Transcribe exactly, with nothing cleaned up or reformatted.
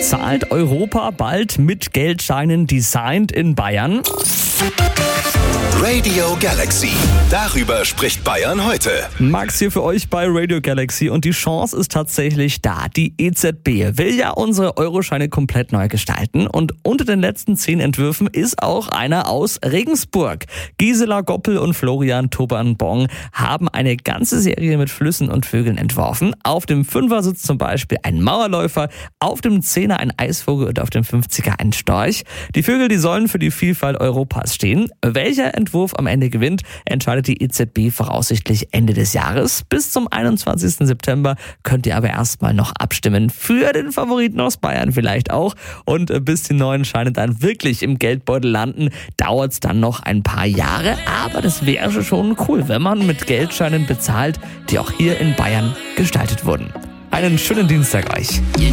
Zahlt Europa bald mit Geldscheinen designt in Bayern? Radio Galaxy. Darüber spricht Bayern heute. Max hier für euch bei Radio Galaxy und die Chance ist tatsächlich da. Die E Z B will ja unsere Euroscheine komplett neu gestalten und unter den letzten zehn Entwürfen ist auch einer aus Regensburg. Gisela Goppel und Florian Tobern-Bong haben eine ganze Serie mit Flüssen und Vögeln entworfen. Auf dem Fünfer sitzt zum Beispiel ein Mauerläufer, auf dem Zehner ein Eisvogel und auf dem Fünfziger ein Storch. Die Vögel, die sollen für die Vielfalt Europas stehen. Welcher Entwurf am Ende gewinnt, entscheidet die E Z B voraussichtlich Ende des Jahres. Bis zum einundzwanzigsten September könnt ihr aber erstmal noch abstimmen. Für den Favoriten aus Bayern vielleicht auch. Und bis die neuen Scheine dann wirklich im Geldbeutel landen, dauert es dann noch ein paar Jahre. Aber das wäre schon cool, wenn man mit Geldscheinen bezahlt, die auch hier in Bayern gestaltet wurden. Einen schönen Dienstag euch.